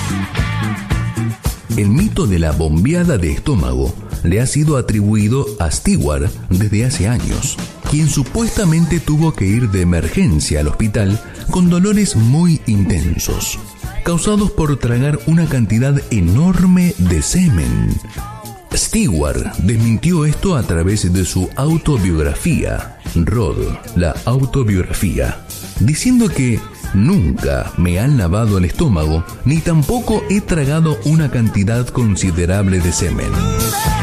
El mito de la bombeada de estómago le ha sido atribuido a Stewart desde hace años, quien supuestamente tuvo que ir de emergencia al hospital con dolores muy intensos, causados por tragar una cantidad enorme de semen. Stewart desmintió esto a través de su autobiografía, Rod, la autobiografía, diciendo que nunca me han lavado el estómago, ni tampoco he tragado una cantidad considerable de semen.